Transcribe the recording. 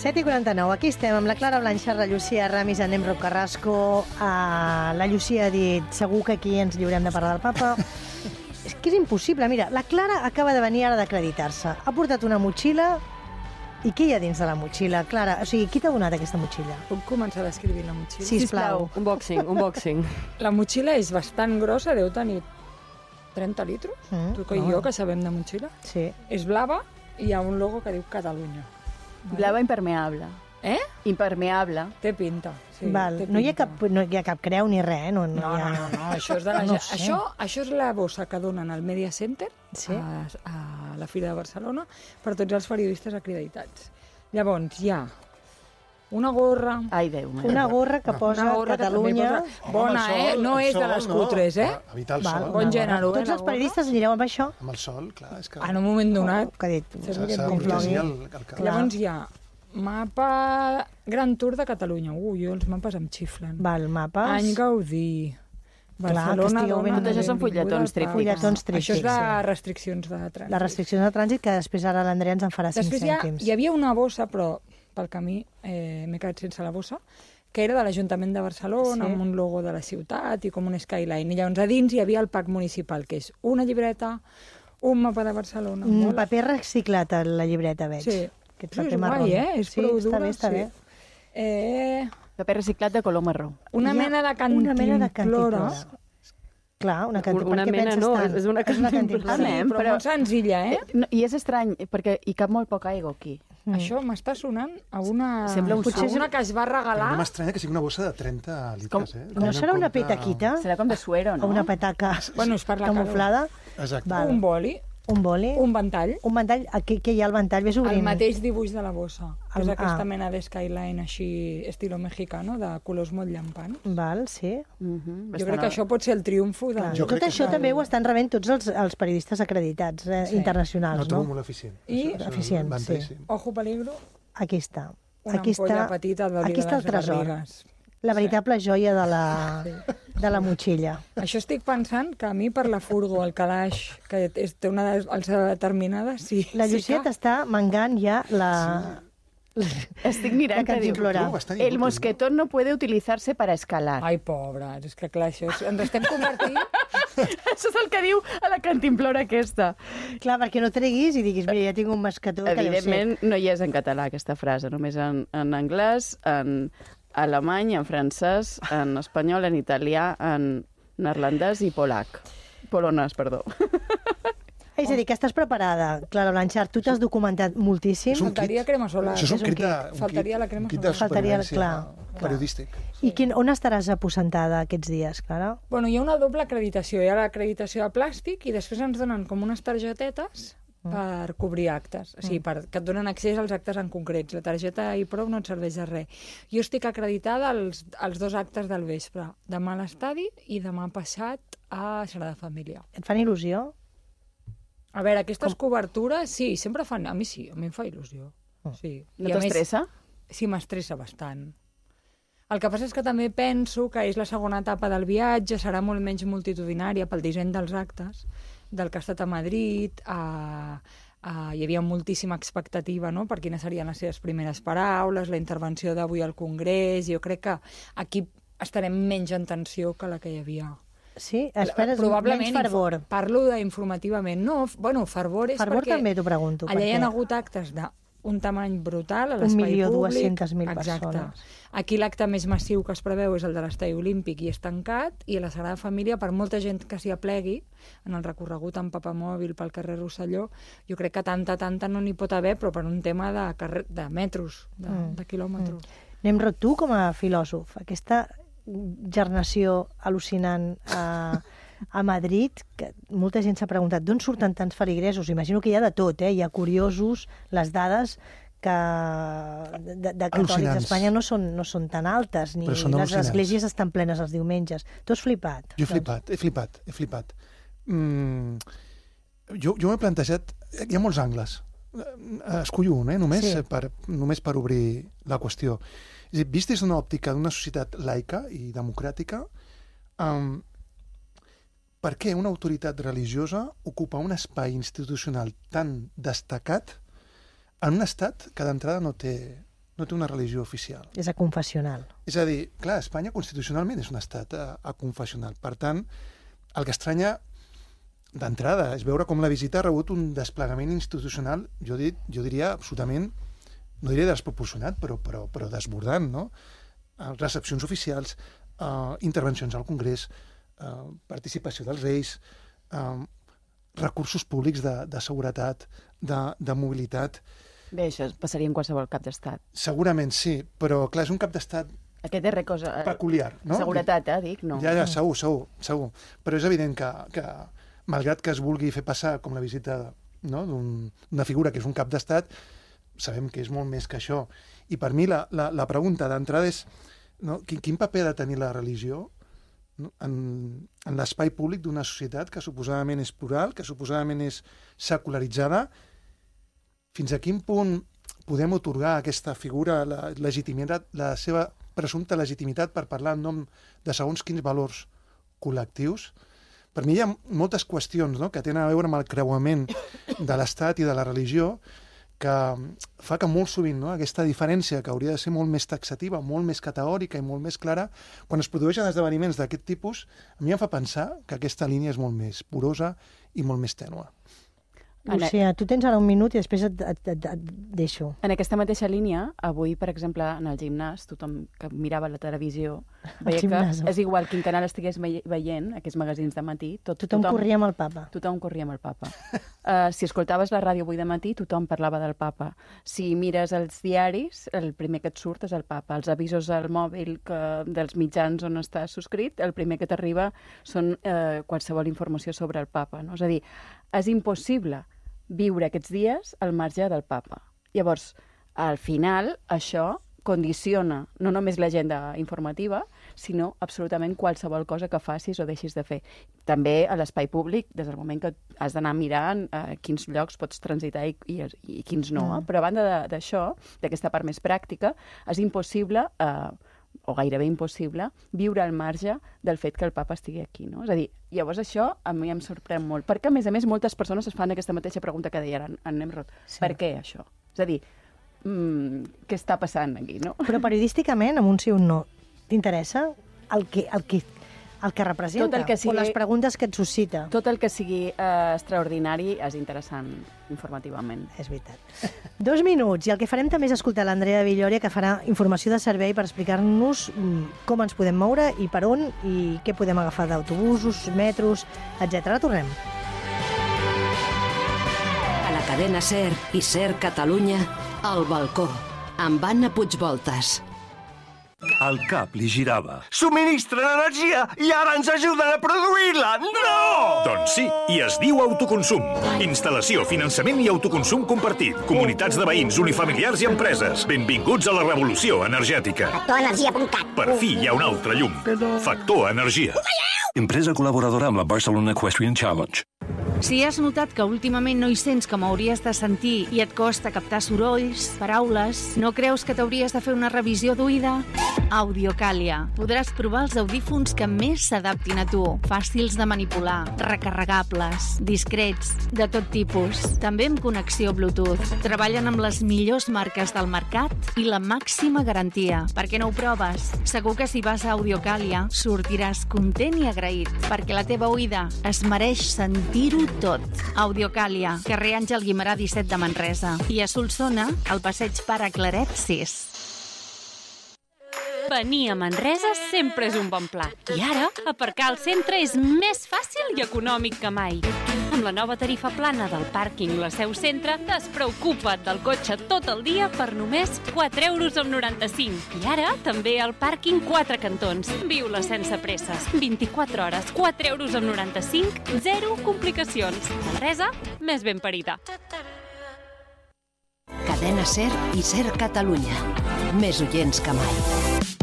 7:49, aquí estem amb la Clara Blanchard, la Llucia Ramis, en Nemro Carrasco. La Llucia ha dit, segur que aquí ens lliurem de parlar del papa. És que és impossible. Mira, la Clara acaba de venir ara d'acreditar-se. Ha portat una motxilla. I què hi ha dins de la motxilla? Clara, o sigui, qui t'ha donat aquesta motxilla? Puc començar a descriure la motxilla? Sisplau. Unboxing. La motxilla és bastant grossa, deu tenir 30 litros. Tu i jo, que sabem de motxilla. Sí. És blava i hi ha un logo que diu Catalunya. Blava impermeable. Impermeable. Té pinta. Sí, Val. té No hi pinta. ha cap creu ni res, no? No, això és de la No gent. sé. Això és la bossa que donen al Media Center, Sí. a la Fira de Barcelona, per tots els periodistes acreditats. Llavors, hi ha una gorra... Ai, Déu meu. Una gorra que posa Una gorra que Catalunya. també posa bona, No és de les cutres, Evitar el Val, sol. Bon gènere, Tots els periodistes anireu amb això? Amb el sol, clar, és que... En un moment donat. Que ha dit, S'ha de com protegir el Clar. cap. Llavors hi ha mapa Gran Tour de Catalunya. Jo els mapes em xiflen. Val, mapes. Any Gaudí. Clar, que Barcelona estigueu ben- dona Tot això són benvinguda fulletons al tríptics. Fulletons Papa. Això és de tríptics, sí. restriccions de trànsit. Les restriccions de trànsit, que després ara l'Andrea ens en farà 5 Després cèntims. hi havia una bossa, però pel camí m'he quedat sense la bossa, que era de l'Ajuntament de Barcelona, Sí. amb un logo de la ciutat i com un skyline. I llavors a dins hi havia el pack municipal, que és una llibreta, un mapa de Barcelona. molt- Paper reciclat a la llibreta, veig. Sí. Aquest Sí, paper és marró. guai, És Sí, prou està dura. bé, està sí. bé. Paper reciclat de color marró. Una Hi ha mena de una mena de cantimplora. cantimplora. Clar, una cantimplora. Una Per què mena penses no, tant? és una cantimplora. Sí, Anem, però molt senzilla, No, I és estrany, perquè hi cap molt poca aigua aquí. Això m'està sonant a una... Sembla un Potser suc. una que es va regalar... No m'estranya que sigui una bossa de 30 litres, No serà una petaquita? Serà com de suero, no? O una petaca Bueno, és per la camuflada? Exacte. Val. Un boli, Un boli? un ventall, Un ventall? Aquí, què hi ha al ventall? Ves obrint. el mateix dibuix de la bossa, que és aquesta Ah. mena de skyline així, estilo mexicano, de colors molt llampants. Val, sí. Jo crec que això pot ser el triomfo de... Clar. Jo Tot crec que això sí. també ho estan rebent tots els periodistes acreditats, Sí. internacionals, No, trobo no? molt eficient. I- Això és Eficient, ventall, sí. Ojo peligro, Aquí està. una Aquí ampolla està, petita d'oli aquí de està el les tresor. Garrigues. La veritable joia de la motxilla. Això estic pensant que a mi per la furgo, el calaix, que té una alçada determinada, sí. La sí Llucia que- t'està mengant ja la... Estic mirant La que diu, cantimplora. Trobo bastant el inútil, mosquetón no puede utilizarse para escalar. Ai, pobres, és que clar, això és... ens estem convertint... Això és el que diu a la cantimplora aquesta. Clar, perquè no treguis i diguis, mira, ja tinc un mascató que deu ser... Evidentment no hi és en català aquesta frase, només en anglès, en alemany, en francès, en espanyol, en italià, en neerlandès i polonès, perdó. És a dir, que estàs preparada, Clara Blanchard, tu t'has documentat moltíssim. És un Faltaria kit. crema solar. Això és un És un kit de... kit. Faltaria la crema un kit de solar. Faltaria, supervivència periodístic. I on estaràs aposentada aquests dies, Clara? Bueno, hi ha una doble acreditació. Hi ha l'acreditació de plàstic i després ens donen com unes targetetes per cobrir actes. O sigui, que et donen accés als actes en concrets. La targeta i prou no et serveix de res. Jo estic acreditada als 2 actes del vespre. Demà a l'estadi i demà passat a Sagrada Família. Et fan il·lusió? A veure, aquestes cobertures, sí, sempre fan... A mi sí, a mi em fa il·lusió. Sí. No I a més- t'estressa? Sí, m'estressa bastant. El que passa és que també penso que és la segona etapa del viatge, serà molt menys multitudinària pel disseny dels actes, del que ha estat a Madrid, hi havia moltíssima expectativa, no?, per quines serien les seves primeres paraules, la intervenció d'avui al Congrés, jo crec que aquí estarem menys en tensió que la que hi havia. Sí? Esperes Probablement, menys fervor. Parlo d'informativament. No, bueno, fervor és Fervor perquè també t'ho pregunto. allà hi ha perquè hagut actes d'un tamany brutal a l'espai públic. 1.200.000 Exacte. persones. Aquí l'acte més massiu que es preveu és el de l'Estadi Olímpic i és tancat, i a la Sagrada Família, per molta gent que s'hi aplegui, en el recorregut amb papamòbil pel carrer Rosselló, jo crec que tanta no n'hi pot haver, però per un tema de metros, de quilòmetres. Nemrod, tu com a filòsof, aquesta gernació al·lucinant a Madrid, que molta gent s'ha preguntat d'on surten tants feligresos. Imagino que hi ha de tot, hi ha curiosos, les dades que de catòlics a Espanya no són tan altes, ni les esglésies estan plenes els diumenges. Tu has flipat? Jo he flipat. Jo m'he plantejat... Hi ha molts angles. Escollo un, només per obrir la qüestió. És a dir, vist des d'una òptica d'una societat laica i democràtica, per què una autoritat religiosa ocupa un espai institucional tan destacat en un estat que d'entrada no té no té una religió oficial. És aconfessional. És a dir, clar, Espanya constitucionalment és un estat aconfessional. Per tant, el que estranya d'entrada és veure com la visita ha rebut un desplegament institucional, jo diria absolutament, no diré desproporcionat, però desbordant, no? Recepcions oficials, intervencions al Congrés, participació dels reis, recursos públics de seguretat, de mobilitat. Bé, això passaria en qualsevol cap d'estat. Segurament sí, però clar, és un cap d'estat Aquest és cosa... peculiar, no? Seguretat, dic, no. Ja, segur. Però és evident que malgrat que es vulgui fer passar com la visita, no, d'una figura que és un cap d'estat, sabem que és molt més que això. I per mi la pregunta d'entrada és, no, quin paper ha de tenir la religió, no, en l'espai públic d'una societat que suposadament és plural, que suposadament és secularitzada. Fins a quin punt podem otorgar a aquesta figura la seva presumpta legitimitat per parlar en nom de segons quins valors col·lectius? Per mi hi ha moltes qüestions, no?, que tenen a veure amb el creuament de l'Estat i de la religió, que fa que molt sovint, no, aquesta diferència, que hauria de ser molt més taxativa, molt més categòrica i molt més clara, quan es produeixen esdeveniments d'aquest tipus, a mi em fa pensar que aquesta línia és molt més porosa i molt més tènue. Lucía, tu tens ara un minut i després et deixo. En aquesta mateixa línia, avui, per exemple, en el gimnàs, tothom que mirava la televisió veia que és igual quin canal estigués veient, aquests magazins de matí, tothom corria amb el papa. Tothom corria amb el papa. Si escoltaves la ràdio avui de matí, tothom parlava del papa. Si mires els diaris, el primer que et surt és el papa. Els avisos al mòbil dels mitjans on estàs subscrit, el primer que t'arriba són qualsevol informació sobre el papa, no? És a dir, és impossible viure aquests dies al marge del papa. Llavors, al final, això condiciona no només l'agenda informativa, sinó absolutament qualsevol cosa que facis o deixis de fer. També a l'espai públic, des del moment que has d'anar mirant quins llocs pots transitar i quins no. Però a banda d'això, d'aquesta part més pràctica, és impossible o gairebé impossible, viure al marge del fet que el papa estigui aquí, no? És a dir, llavors això a mi em sorprèn molt, perquè a més moltes persones es fan aquesta mateixa pregunta que deia en Nemrod. Sí. Per què això? És a dir, què està passant aquí, no? Però periodísticament, amb un sí o un no, t'interessa el que representa? Tot el que sigui, o les preguntes que et suscita? Tot el que sigui extraordinari és interessant informativament. És veritat. 2 minuts, i el que farem també és escoltar l'Andrea Villòria, que farà informació de servei per explicar-nos com ens podem moure i per on, i què podem agafar d'autobusos, metros, etc. Ara tornem. A la cadena SER i SER Catalunya, al balcó, amb Anna Puigvoltas. El cap li girava. Subministren energia i ara ens ajuden a produir-la! No! Doncs sí, i es diu autoconsum. Instal·lació, finançament i autoconsum compartit. Comunitats de veïns, unifamiliars i empreses. Benvinguts a la revolució energètica. Factorenergia.cat. Per fi hi ha un altre llum. Factor Energia. Empresa col·laboradora amb la Barcelona Equestrian Challenge. Si has notat que últimament no hi sents com hauries de sentir i et costa captar sorolls, paraules, no creus que t'hauries de fer una revisió d'oïda? Audiocàlia. Podràs provar els audífons que més s'adaptin a tu, fàcils de manipular, recarregables, discrets, de tot tipus. També amb connexió Bluetooth. Treballen amb les millors marques del mercat i la màxima garantia. Per què no ho proves? Segur que si vas a Audiocàlia sortiràs content i agraït, perquè la teva oïda es mereix sentir-ho tot. Audiocàlia, carrer Àngel Guimerà 17 de Manresa. I a Solsona, al passeig Pare Claret 6. Venir a Manresa sempre és un bon plat. I ara, aparcar al centre és més fàcil i econòmic que mai. Amb la nova tarifa plana del pàrquing La Seu Centre, despreocupa't del cotxe tot el dia per només 4,95 €. I ara, també al pàrquing 4 cantons. Viu-la sense presses. 24 hores, 4,95 €, 0 complicacions. Manresa, més ben parida. Cadena SER i SER Catalunya. Més oients que mai.